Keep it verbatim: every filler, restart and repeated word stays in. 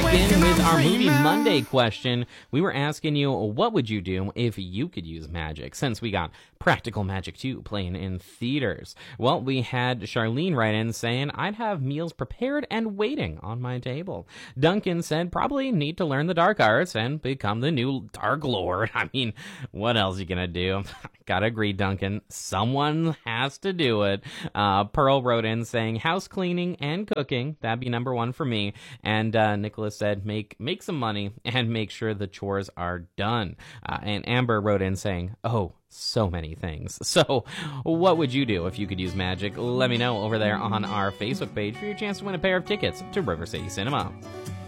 in with our Movie Monday question. We were asking you, what would you do if you could use magic, since we got Practical Magic two playing in theaters? Well, we had Charlene write in saying, I'd have meals prepared and waiting on my table. Duncan said, probably need to learn the dark arts and become the new Dark Lord. I mean, what else are you gonna do? Gotta agree, Duncan. Someone has to do it. Uh, Pearl wrote in saying, house cleaning and cooking. That'd be number one for me. And uh, Nicholas said, make make some money and make sure the chores are done. Uh, and Amber wrote in saying, oh, so many things. So what would you do if you could use magic? Let me know over there on our Facebook page for your chance to win a pair of tickets to River City Cinema.